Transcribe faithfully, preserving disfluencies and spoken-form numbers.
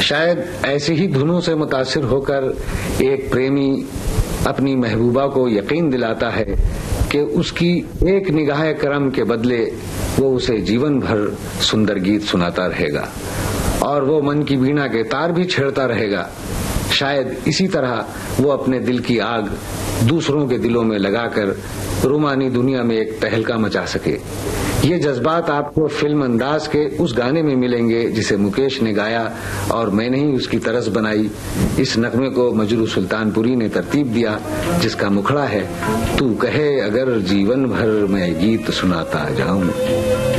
शायद ऐसी ही धुनों से मुतासिर होकर एक प्रेमी अपनी महबूबा को यकीन दिलाता है कि उसकी एक निगाह करम के बदले वो उसे जीवन भर सुंदर गीत सुनाता रहेगा और वो मन की वीणा के तार भी छेड़ता रहेगा। शायद इसी तरह वो अपने दिल की आग दूसरों के दिलों में लगाकर रूमानी दुनिया में एक तहलका मचा सके। ये जज्बात आपको फिल्म अंदाज के उस गाने में मिलेंगे जिसे मुकेश ने गाया और मैंने ही उसकी तरस बनाई। इस नगमे को मजरू सुल्तानपुरी ने तरतीब दिया, जिसका मुखड़ा है, तू कहे अगर जीवन भर मैं गीत सुनाता जाऊं।